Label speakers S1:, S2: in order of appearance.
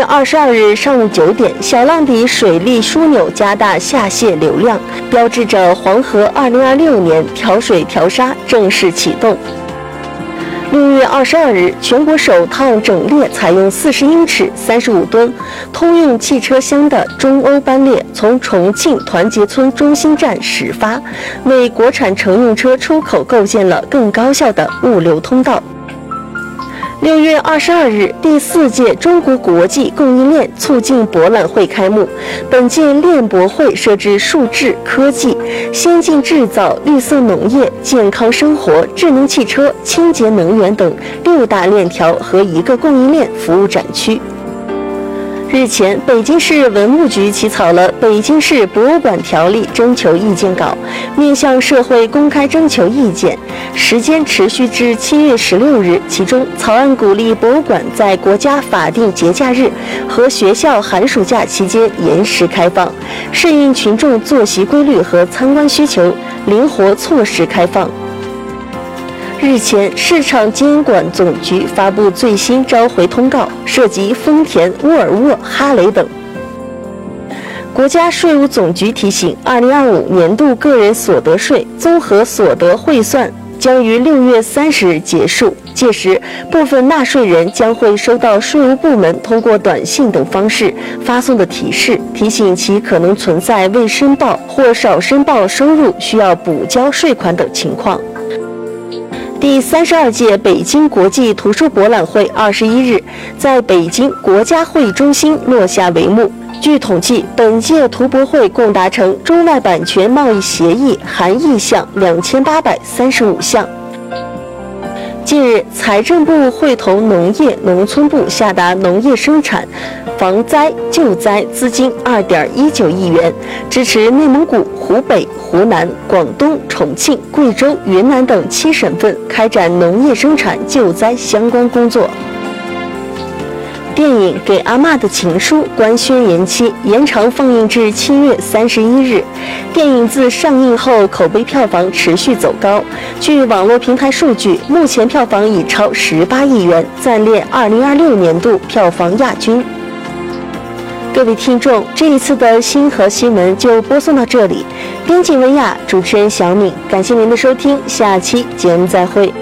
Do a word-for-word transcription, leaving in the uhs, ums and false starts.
S1: 月二十二日上午九点，小浪底水利枢纽加大下泄流量，标志着黄河二零二六年调水调沙正式启动。六月二十二日，全国首趟整列采用四十英尺、三十五吨通用汽车厢的中欧班列从重庆团结村中心站始发，为国产乘用车出口构建了更高效的物流通道。六月二十二日，第四届中国国际供应链促进博览会开幕。本届链博会设置数智、科技、先进制造、绿色农业、健康生活、智能汽车、清洁能源等六大链条和一个供应链服务展区。日前，北京市文物局起草了《北京市博物馆条例》征求意见稿，面向社会公开征求意见，时间持续至七月十六日。其中，草案鼓励博物馆在国家法定节假日和学校寒暑假期间延时开放，适应群众作息规律和参观需求，灵活错时开放。日前，市场监管总局发布最新召回通告，涉及丰田、沃尔沃、哈雷等。国家税务总局提醒，二零二五年度个人所得税综合所得汇算将于六月三十日结束，届时部分纳税人将会收到税务部门通过短信等方式发送的提示，提醒其可能存在未申报或少申报收入需要补交税款等情况。第三十二届北京国际图书博览会二十一日在北京国家会议中心落下帷幕。据统计，本届图博会共达成中外版权贸易协议含意项两千八百三十五项。近日，财政部会同农业农村部下达农业生产防灾救灾资金二点一九亿元，支持内蒙古、湖北、湖南、广东、重庆、贵州、云南等七省份开展农业生产救灾相关工作。电影《给阿嬷的情书》官宣延期，延长放映至七月三十一日。电影自上映后，口碑票房持续走高。据网络平台数据，目前票房已超十八亿元，暂列二零二六年度票房亚军。各位听众，这一次的星河新闻就播送到这里。编辑文雅，主持人小敏，感谢您的收听，下期节目再会。